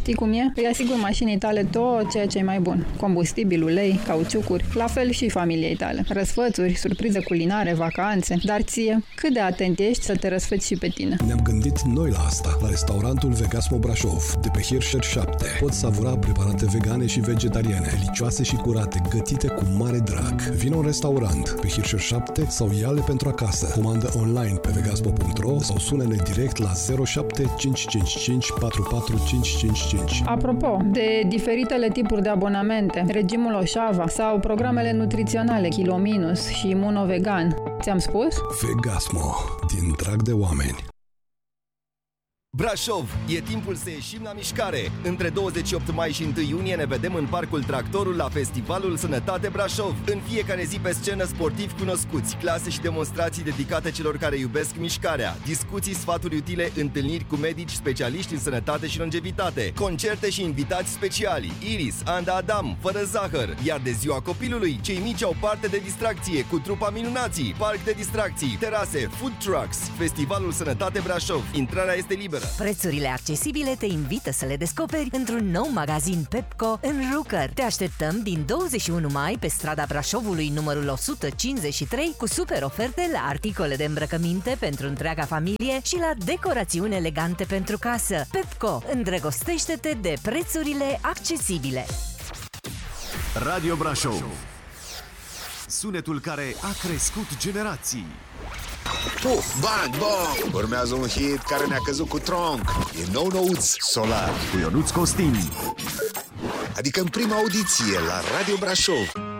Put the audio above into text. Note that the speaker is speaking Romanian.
Știi cum e? Îi asigur mașinii tale tot ceea ce e mai bun. Combustibil, ulei, cauciucuri, la fel și familiei tale. Răsfățuri, surprize culinare, vacanțe. Dar ție, cât de atent ești să te răsfăți și pe tine? Ne-am gândit noi la asta. La restaurantul Vegasmo Brașov, de pe Hirscher 7. Poți savura preparate vegane și vegetariane, delicioase și curate, gătite cu mare drag. Vino în restaurant pe Hirscher 7 sau ia-le pentru acasă. Comandă online pe vegasmo.ro sau sună-ne direct la 07 555 44555. Apropo de diferitele tipuri de abonamente, regimul Oșava sau programele nutriționale Kilo Minus și Imuno-Vegan, ți-am spus? Vegasmo, din drag de oameni. Brașov, e timpul să ieșim la mișcare. Între 28 mai și 1 iunie ne vedem în Parcul Tractorul la Festivalul Sănătate Brașov. În fiecare zi pe scenă sportivi cunoscuți, clase și demonstrații dedicate celor care iubesc mișcarea, discuții, sfaturi utile, întâlniri cu medici, specialiști în sănătate și longevitate, concerte și invitați speciali, Iris, Anda Adam, Fără Zahăr. Iar de ziua copilului, cei mici au parte de distracție cu trupa Minunații, parc de distracții, terase, food trucks. Festivalul Sănătate Brașov. Intrarea este liberă. Prețurile accesibile te invită să le descoperi într-un nou magazin Pepco în Rucăr. Te așteptăm din 21 mai pe strada Brașovului numărul 153 cu super oferte la articole de îmbrăcăminte pentru întreaga familie și la decorațiuni elegante pentru casă. Pepco, îndrăgostește-te de prețurile accesibile. Radio Brașov, sunetul care a crescut generații. Puf, bang, bang! Urmează un hit care ne-a căzut cu tronc. E nou-nouț, Solar. Cu Ionuț Costin. Adică în prima audiție la Radio Brașov.